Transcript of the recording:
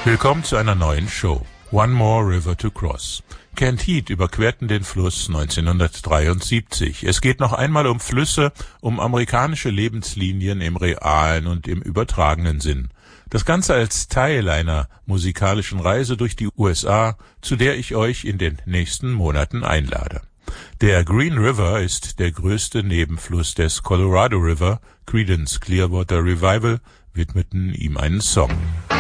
Willkommen zu einer neuen Show. One More River to Cross. Kent Heat überquerten den Fluss 1973. Es geht noch einmal um Flüsse, um amerikanische Lebenslinien im realen und im übertragenen Sinn. Das Ganze als Teil einer musikalischen Reise durch die USA, zu der ich euch in den nächsten Monaten einlade. Der Green River ist der größte Nebenfluss des Colorado River. Creedence Clearwater Revival widmeten ihm einen Song.